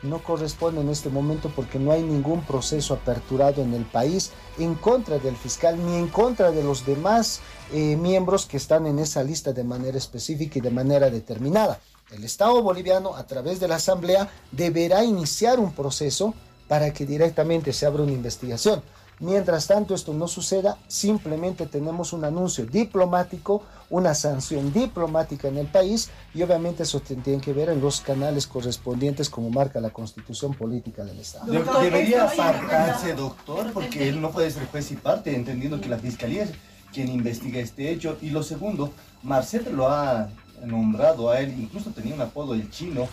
no corresponde en este momento porque no hay ningún proceso aperturado en el país en contra del fiscal ni en contra de los demás miembros que están en esa lista de manera específica y de manera determinada. El Estado boliviano, a través de la Asamblea, deberá iniciar un proceso para que directamente se abra una investigación. Mientras tanto esto no suceda, simplemente tenemos un anuncio diplomático, una sanción diplomática en el país, y obviamente eso tiene que ver en los canales correspondientes como marca la Constitución Política del Estado. Debería apartarse, doctor, porque él no puede ser juez y parte, entendiendo que la Fiscalía es quien investiga este hecho. Y lo segundo, Marcet lo ha nombrado a él, incluso tenía un apodo, el chino.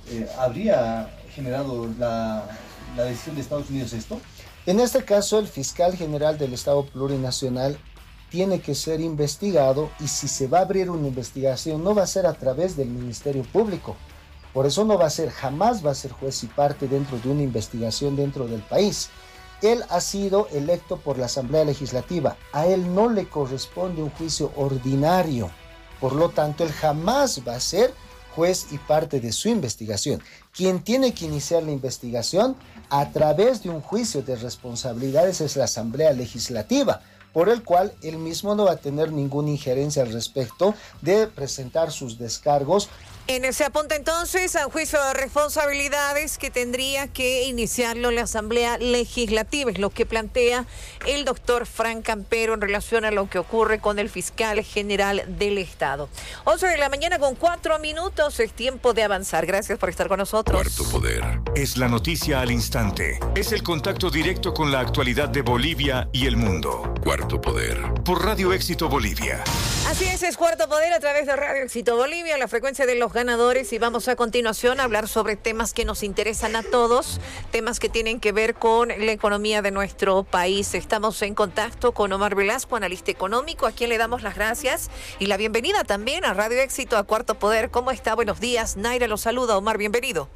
¿Habría generado la decisión de Estados Unidos esto? En este caso, el fiscal general del Estado Plurinacional tiene que ser investigado, y si se va a abrir una investigación no va a ser a través del Ministerio Público. Por eso no va a ser, jamás va a ser juez y parte dentro de una investigación dentro del país. Él ha sido electo por la Asamblea Legislativa. A él no le corresponde un juicio ordinario. Por lo tanto, él jamás va a ser juez y parte de su investigación. Quien tiene que iniciar la investigación a través de un juicio de responsabilidades es la Asamblea Legislativa, por el cual él mismo no va a tener ninguna injerencia al respecto de presentar sus descargos. En ese apunte entonces a un juicio de responsabilidades que tendría que iniciarlo la Asamblea Legislativa, es lo que plantea el doctor Frank Campero en relación a lo que ocurre con el fiscal general del Estado. 11 de la mañana con 4 minutos, es tiempo de avanzar. Gracias por estar con nosotros. Cuarto Poder es la noticia al instante, es el contacto directo con la actualidad de Bolivia y el mundo. Cuarto Poder, por Radio Éxito Bolivia. Así es Cuarto Poder a través de Radio Éxito Bolivia, la frecuencia de los ganadores, y vamos a continuación a hablar sobre temas que nos interesan a todos, temas que tienen que ver con la economía de nuestro país. Estamos en contacto con Omar Velasco, analista económico, a quien le damos las gracias y la bienvenida también a Radio Éxito, a Cuarto Poder. ¿Cómo está? Buenos días. Naira lo saluda. Omar, bienvenido.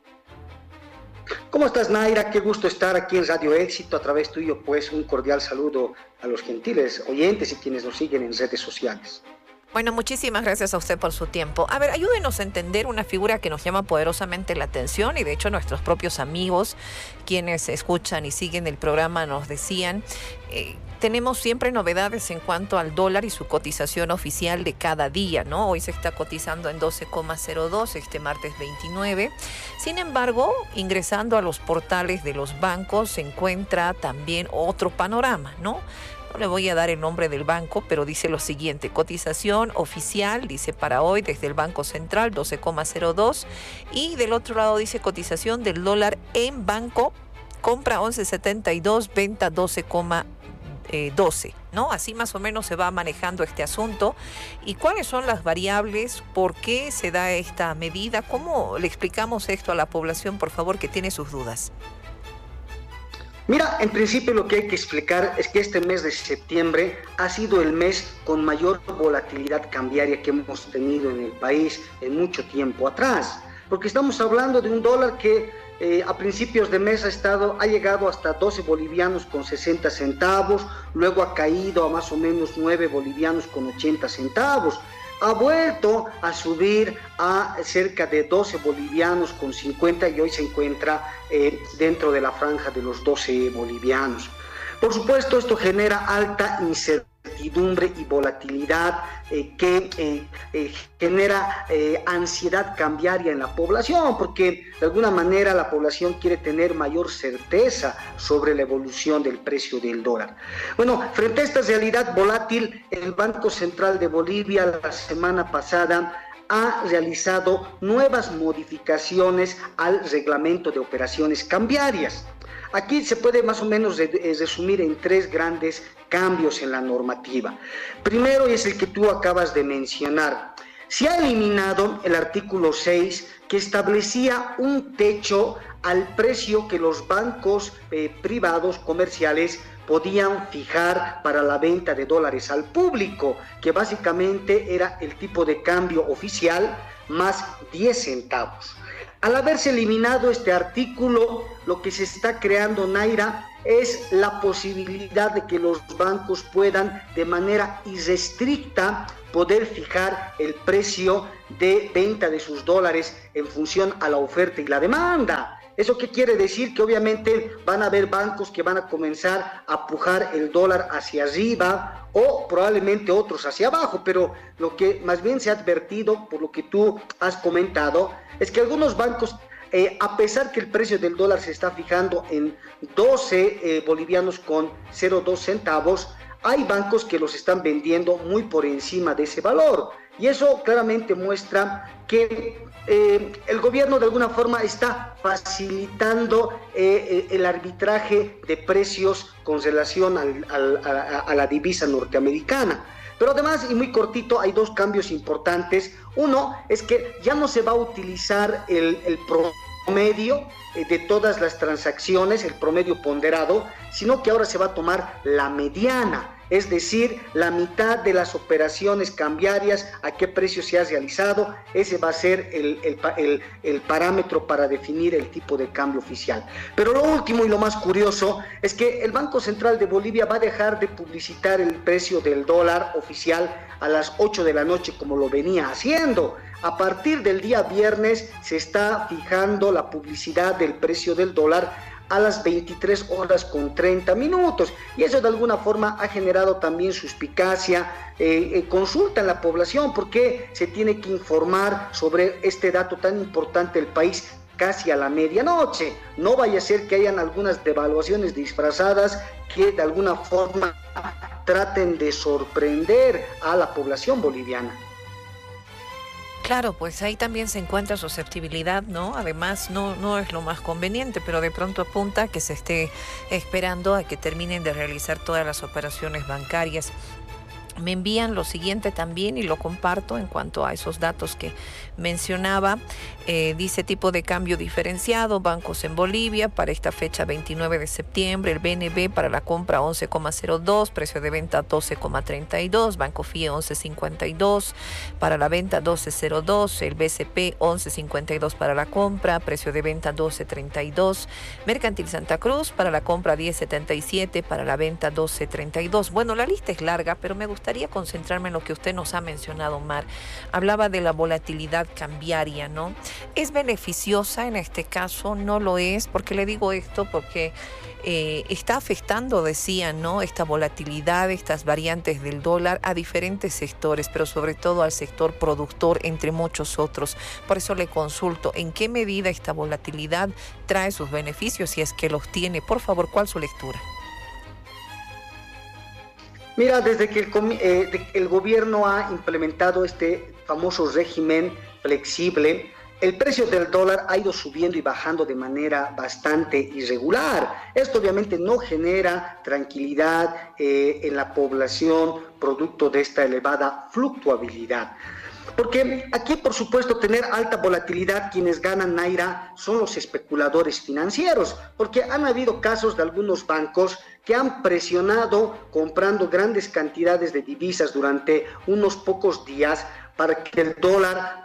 ¿Cómo estás, Naira? Qué gusto estar aquí en Radio Éxito. A través tuyo, pues, un cordial saludo a los gentiles oyentes y quienes nos siguen en redes sociales. Bueno, muchísimas gracias a usted por su tiempo. A ver, ayúdenos a entender una figura que nos llama poderosamente la atención, y de hecho nuestros propios amigos, quienes escuchan y siguen el programa, nos decían, tenemos siempre novedades en cuanto al dólar y su cotización oficial de cada día, ¿no? Hoy se está cotizando en 12,02, este martes 29. Sin embargo, ingresando a los portales de los bancos se encuentra también otro panorama, ¿no? No le voy a dar el nombre del banco, pero dice lo siguiente: cotización oficial, dice para hoy desde el Banco Central 12,02, y del otro lado dice cotización del dólar en banco, compra 11,72, venta 12,12, ¿no? Así más o menos se va manejando este asunto. ¿Y cuáles son las variables? ¿Por qué se da esta medida? ¿Cómo le explicamos esto a la población, por favor, que tiene sus dudas? Mira, en principio lo que hay que explicar es que este mes de septiembre ha sido el mes con mayor volatilidad cambiaria que hemos tenido en el país en mucho tiempo atrás, porque estamos hablando de un dólar que a principios de mes ha llegado hasta 12 bolivianos con 60 centavos, luego ha caído a más o menos 9 bolivianos con 80 centavos. Ha vuelto a subir a cerca de 12 bolivianos con 50 y hoy se encuentra dentro de la franja de los 12 bolivianos. Por supuesto, esto genera alta incertidumbre y volatilidad que genera ansiedad cambiaria en la población, porque de alguna manera la población quiere tener mayor certeza sobre la evolución del precio del dólar. Bueno, frente a esta realidad volátil, el Banco Central de Bolivia la semana pasada ha realizado nuevas modificaciones al reglamento de operaciones cambiarias. Aquí se puede más o menos resumir en 3 grandes cambios en la normativa. Primero es el que tú acabas de mencionar. Se ha eliminado el artículo 6 que establecía un techo al precio que los bancos privados comerciales podían fijar para la venta de dólares al público, que básicamente era el tipo de cambio oficial más 10 centavos. Al haberse eliminado este artículo, lo que se está creando, Naira, es la posibilidad de que los bancos puedan de manera irrestricta poder fijar el precio de venta de sus dólares en función a la oferta y la demanda. ¿Eso qué quiere decir? Que obviamente van a haber bancos que van a comenzar a pujar el dólar hacia arriba o probablemente otros hacia abajo, pero lo que más bien se ha advertido, por lo que tú has comentado, es que algunos bancos, a pesar que el precio del dólar se está fijando en 12 bolivianos con 0,2 centavos, hay bancos que los están vendiendo muy por encima de ese valor. Y eso claramente muestra que el gobierno de alguna forma está facilitando el arbitraje de precios con relación a la divisa norteamericana. Pero además, y muy cortito, hay dos cambios importantes. Uno es que ya no se va a utilizar el promedio de todas las transacciones, el promedio ponderado, sino que ahora se va a tomar la mediana, es decir, la mitad de las operaciones cambiarias, a qué precio se ha realizado. Ese va a ser el parámetro para definir el tipo de cambio oficial. Pero lo último y lo más curioso es que el Banco Central de Bolivia va a dejar de publicitar el precio del dólar oficial a las 8 de la noche como lo venía haciendo. A partir del día viernes se está fijando la publicidad del precio del dólar a las 23 horas con 30 minutos. Y eso de alguna forma ha generado también suspicacia, consulta en la población, porque se tiene que informar sobre este dato tan importante del país casi a la medianoche. No vaya a ser que hayan algunas devaluaciones disfrazadas que de alguna forma traten de sorprender a la población boliviana. Claro, pues ahí también se encuentra susceptibilidad, ¿no? Además, no es lo más conveniente, pero de pronto apunta a que se esté esperando a que terminen de realizar todas las operaciones bancarias. Me envían lo siguiente también y lo comparto en cuanto a esos datos que mencionaba. Dice tipo de cambio diferenciado, bancos en Bolivia para esta fecha 29 de septiembre, el BNB para la compra 11,02, precio de venta 12,32, Banco FIE 11,52, para la venta 12,02, el BCP 11,52 para la compra, precio de venta 12,32, Mercantil Santa Cruz para la compra 10,77, para la venta 12,32. Bueno, la lista es larga, pero me gustaría concentrarme en lo que usted nos ha mencionado, Mar. Hablaba de la volatilidad cambiaria, ¿no? ¿Es beneficiosa en este caso? No lo es. ¿Por qué le digo esto? Porque está afectando, decían, ¿no?, esta volatilidad, estas variantes del dólar a diferentes sectores, pero sobre todo al sector productor, entre muchos otros. Por eso le consulto, ¿en qué medida esta volatilidad trae sus beneficios, si es que los tiene? Por favor, ¿cuál es su lectura? Mira, desde que el gobierno ha implementado este famoso régimen flexible, el precio del dólar ha ido subiendo y bajando de manera bastante irregular. Esto obviamente no genera tranquilidad en la población producto de esta elevada fluctuabilidad. Porque aquí, por supuesto, tener alta volatilidad, quienes ganan, Naira, son los especuladores financieros, porque han habido casos de algunos bancos que han presionado comprando grandes cantidades de divisas durante unos pocos días para que el dólar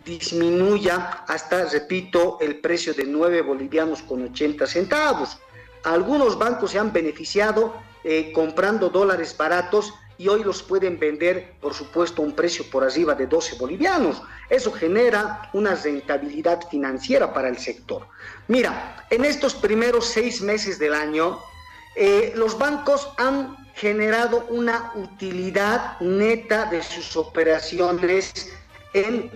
disminuya hasta, repito, el precio de 9 bolivianos con 80 centavos. Algunos bancos se han beneficiado comprando dólares baratos y hoy los pueden vender, por supuesto, a un precio por arriba de 12 bolivianos. Eso genera una rentabilidad financiera para el sector. Mira, en estos primeros 6 meses del año, los bancos han generado una utilidad neta de sus operaciones en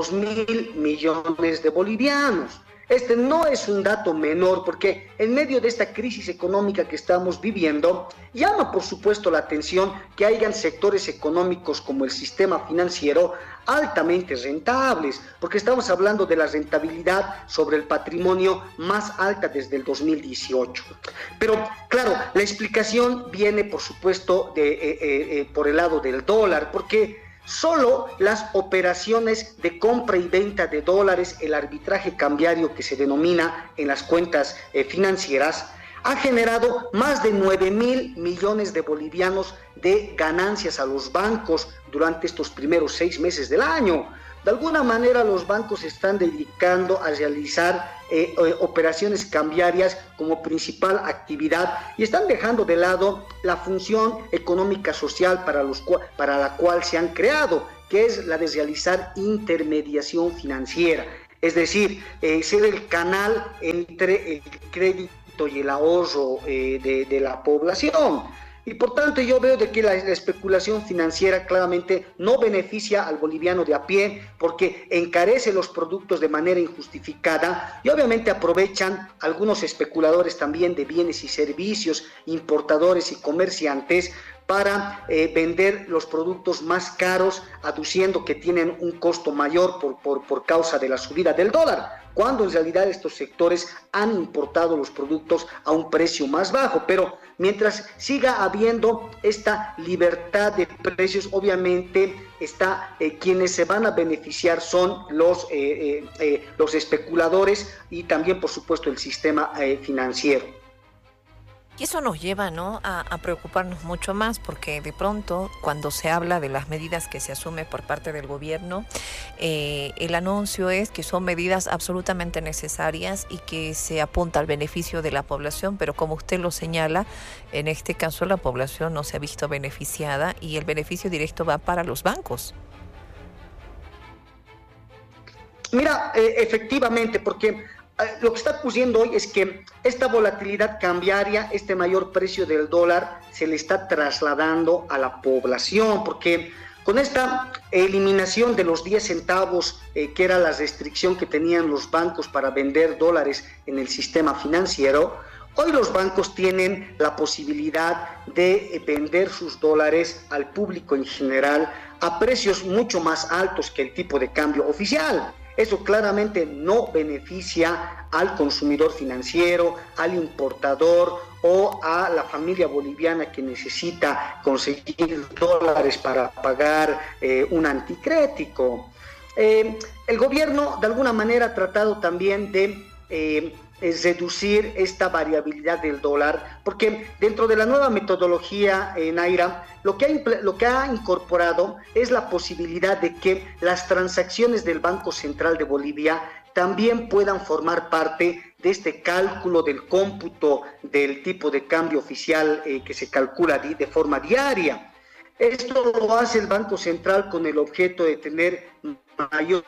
2.000 millones de bolivianos. Este no es un dato menor, porque en medio de esta crisis económica que estamos viviendo, llama por supuesto la atención que hayan sectores económicos como el sistema financiero altamente rentables, porque estamos hablando de la rentabilidad sobre el patrimonio más alta desde el 2018. Pero claro, la explicación viene por supuesto por el lado del dólar, porque solo las operaciones de compra y venta de dólares, el arbitraje cambiario que se denomina en las cuentas financieras, ha generado más de 9.000 millones de bolivianos de ganancias a los bancos durante estos primeros 6 meses del año. De alguna manera los bancos se están dedicando a realizar operaciones cambiarias como principal actividad y están dejando de lado la función económica social para la cual se han creado, que es la de realizar intermediación financiera. es decir, ser el canal entre el crédito y el ahorro de la población. Y por tanto yo veo de que la especulación financiera claramente no beneficia al boliviano de a pie porque encarece los productos de manera injustificada y obviamente aprovechan algunos especuladores también de bienes y servicios, importadores y comerciantes para vender los productos más caros, aduciendo que tienen un costo mayor por causa de la subida del dólar, cuando en realidad estos sectores han importado los productos a un precio más bajo. Pero mientras siga habiendo esta libertad de precios, obviamente quienes se van a beneficiar son los especuladores y también, por supuesto, el sistema financiero. Y eso nos lleva, ¿no?, a preocuparnos mucho más, porque de pronto, cuando se habla de las medidas que se asumen por parte del gobierno, el anuncio es que son medidas absolutamente necesarias y que se apunta al beneficio de la población, pero como usted lo señala, en este caso la población no se ha visto beneficiada y el beneficio directo va para los bancos. Mira, efectivamente, porque lo que está ocurriendo hoy es que esta volatilidad cambiaria, este mayor precio del dólar, se le está trasladando a la población, porque con esta eliminación de los 10 centavos, que era la restricción que tenían los bancos para vender dólares en el sistema financiero, hoy los bancos tienen la posibilidad de vender sus dólares al público en general a precios mucho más altos que el tipo de cambio oficial. Eso claramente no beneficia al consumidor financiero, al importador o a la familia boliviana que necesita conseguir dólares para pagar un anticrético. El gobierno de alguna manera ha tratado también de reducir esta variabilidad del dólar, porque dentro de la nueva metodología, Naira, lo que ha incorporado es la posibilidad de que las transacciones del Banco Central de Bolivia también puedan formar parte de este cálculo del cómputo del tipo de cambio oficial que se calcula de forma diaria. Esto lo hace el Banco Central con el objeto de tener mayor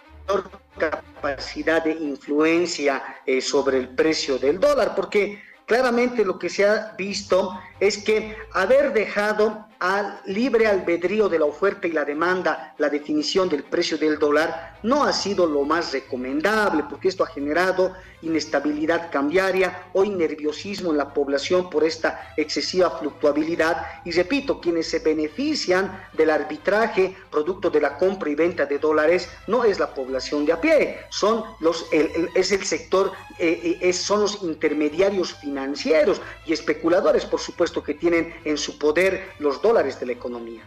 capacidad de influencia sobre el precio del dólar, porque claramente lo que se ha visto es que haber dejado al libre albedrío de la oferta y la demanda la definición del precio del dólar no ha sido lo más recomendable, porque esto ha generado inestabilidad cambiaria, hoy nerviosismo en la población por esta excesiva fluctuabilidad. Y repito, quienes se benefician del arbitraje producto de la compra y venta de dólares no es la población de a pie, son es el sector, son los intermediarios financieros y especuladores, por supuesto, que tienen en su poder los dólares de la economía.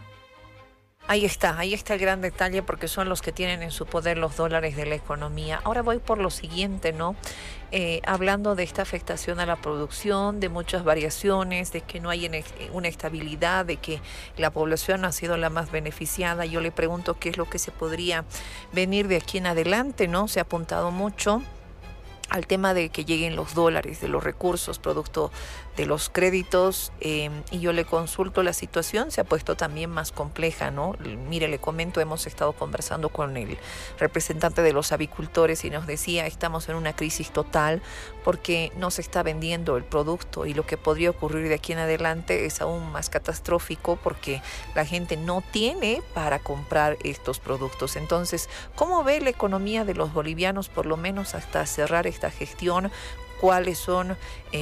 Ahí está el gran detalle, porque son los que tienen en su poder los dólares de la economía. Ahora voy por lo siguiente, ¿no? Hablando de esta afectación a la producción, de muchas variaciones, de que no hay una estabilidad, de que la población ha sido la más beneficiada. Yo le pregunto qué es lo que se podría venir de aquí en adelante, ¿no? Se ha apuntado mucho al tema de que lleguen los dólares, de los recursos, producto de los créditos, y yo le consulto, la situación se ha puesto también más compleja, ¿no? Mire, le comento, hemos estado conversando con el representante de los avicultores y nos decía, estamos en una crisis total porque no se está vendiendo el producto y lo que podría ocurrir de aquí en adelante es aún más catastrófico porque la gente no tiene para comprar estos productos. Entonces, ¿cómo ve la economía de los bolivianos, por lo menos hasta cerrar esta gestión? ¿Cuáles son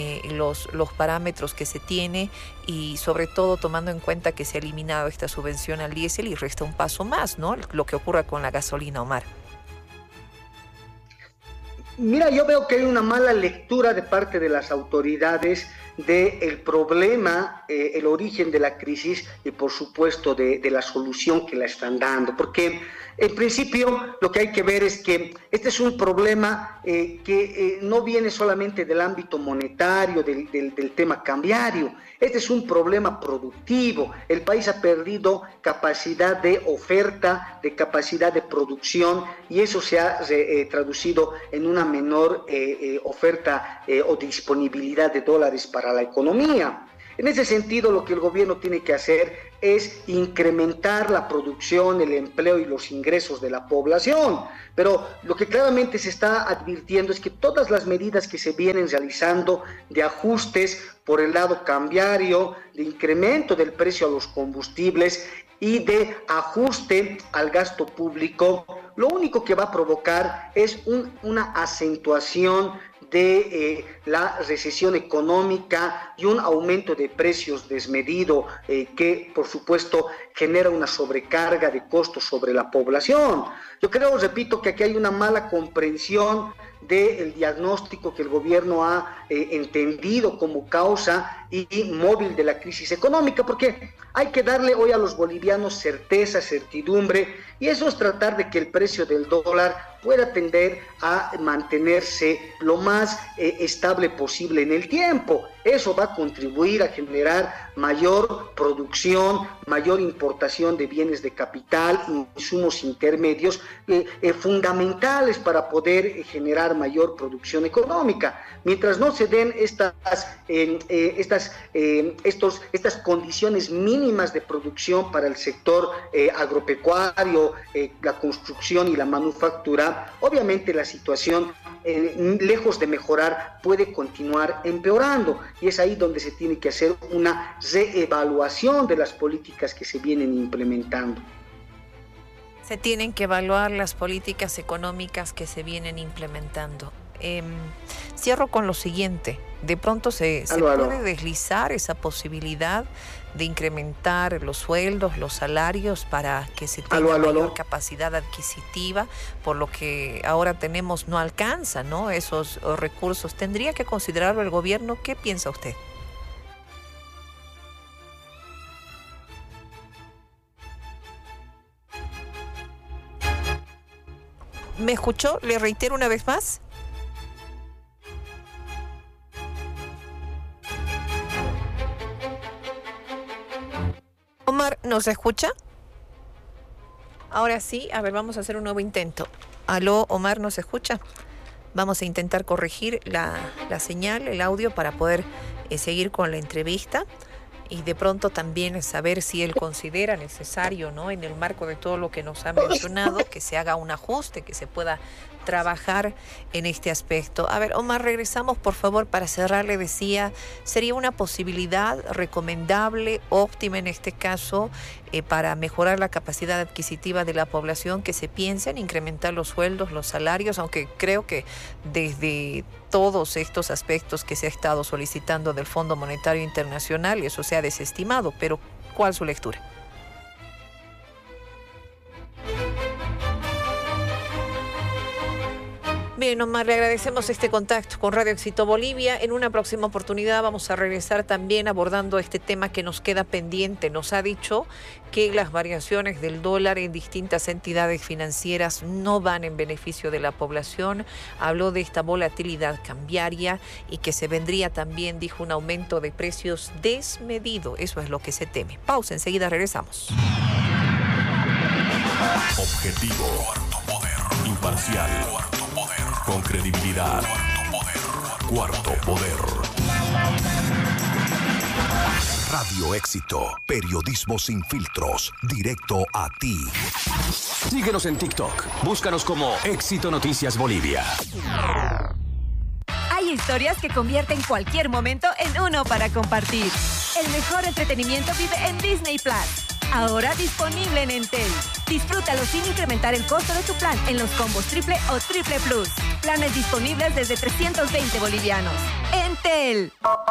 los parámetros que se tiene? Y sobre todo tomando en cuenta que se ha eliminado esta subvención al diésel y resta un paso más, ¿no? Lo que ocurra con la gasolina, Omar. Mira, yo veo que hay una mala lectura de parte de las autoridades del problema, el origen de la crisis y por supuesto de la solución que la están dando, porque en principio lo que hay que ver es que este es un problema que no viene solamente del ámbito monetario, del tema cambiario. Este es un problema productivo. El país ha perdido capacidad de oferta, de capacidad de producción, y eso se ha traducido en una menor oferta o disponibilidad de dólares para la economía. En ese sentido, lo que el gobierno tiene que hacer es incrementar la producción, el empleo y los ingresos de la población. Pero lo que claramente se está advirtiendo es que todas las medidas que se vienen realizando de ajustes por el lado cambiario, de incremento del precio a los combustibles y de ajuste al gasto público, lo único que va a provocar es una acentuación de la recesión económica y un aumento de precios desmedido que por supuesto genera una sobrecarga de costos sobre la población. Yo creo, repito, que aquí hay una mala comprensión del diagnóstico que el gobierno ha entendido como causa y móvil de la crisis económica, porque hay que darle hoy a los bolivianos certeza, certidumbre, y eso es tratar de que el precio del dólar pueda tender a mantenerse lo más estable posible en el tiempo. Eso va a contribuir a generar mayor producción, mayor importación de bienes de capital, insumos intermedios fundamentales para poder generar mayor producción económica. Mientras no se den estas condiciones mínimas de producción para el sector agropecuario, la construcción y la manufactura, obviamente la situación, lejos de mejorar, puede continuar empeorando, y es ahí donde se tiene que hacer una reevaluación de las políticas que se vienen implementando. Se tienen que evaluar las políticas económicas que se vienen implementando. Cierro con lo siguiente. De pronto se puede deslizar esa posibilidad de incrementar los sueldos, los salarios para que se tenga mayor capacidad adquisitiva, por lo que ahora tenemos no alcanza, ¿no?, esos recursos. ¿Tendría que considerarlo el gobierno? ¿Qué piensa usted? ¿Me escuchó? Le reitero una vez más. Omar, ¿nos escucha? Ahora sí, a ver, vamos a hacer un nuevo intento. Aló, Omar, ¿nos escucha? Vamos a intentar corregir la señal, el audio, para poder seguir con la entrevista. Y de pronto también saber si él considera necesario, ¿no?, en el marco de todo lo que nos ha mencionado, que se haga un ajuste, que se pueda trabajar en este aspecto. A ver, Omar, regresamos por favor para cerrar. Le decía, sería una posibilidad recomendable, óptima en este caso, para mejorar la capacidad adquisitiva de la población, que se piense en incrementar los sueldos, los salarios, aunque creo que desde todos estos aspectos que se ha estado solicitando del Fondo Monetario Internacional, eso se ha desestimado. Pero ¿cuál es su lectura? Bien, Omar, le agradecemos este contacto con Radio Éxito Bolivia. En una próxima oportunidad vamos a regresar también abordando este tema que nos queda pendiente. Nos ha dicho que las variaciones del dólar en distintas entidades financieras no van en beneficio de la población. Habló de esta volatilidad cambiaria y que se vendría también, dijo, un aumento de precios desmedido. Eso es lo que se teme. Pausa, enseguida regresamos. Objetivo. Cuarto poder. Imparcial. Cuarto poder. Con credibilidad. Cuarto poder. Radio Éxito. Periodismo sin filtros. Directo a ti. Síguenos en TikTok. Búscanos como Éxito Noticias Bolivia. Hay historias que convierten cualquier momento en uno para compartir. El mejor entretenimiento vive en Disney Plus. Ahora disponible en Entel. Disfrútalo sin incrementar el costo de tu plan en los combos triple o triple plus. Planes disponibles desde 320 bolivianos. Entel.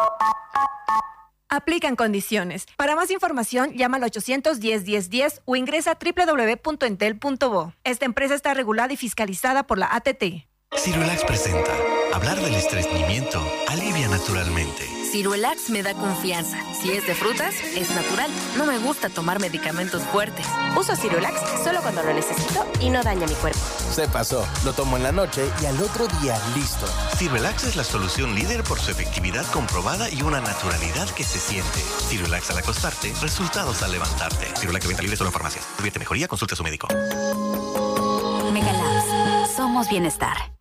Aplican condiciones. Para más información, llama al 810-1010 o ingresa a www.entel.bo. Esta empresa está regulada y fiscalizada por la ATT. Ciruelax presenta. Hablar del estreñimiento alivia naturalmente. Ciruelax me da confianza. Si es de frutas, es natural. No me gusta tomar medicamentos fuertes. Uso Ciruelax solo cuando lo necesito y no daña mi cuerpo. Se pasó. Lo tomo en la noche y al otro día listo. Ciruelax es la solución líder por su efectividad comprobada y una naturalidad que se siente. Ciruelax al acostarte, resultados al levantarte. Ciruelax de venta libre solo en farmacias. Si tuviera mejoría, consulte a su médico. Megalabs. Somos bienestar.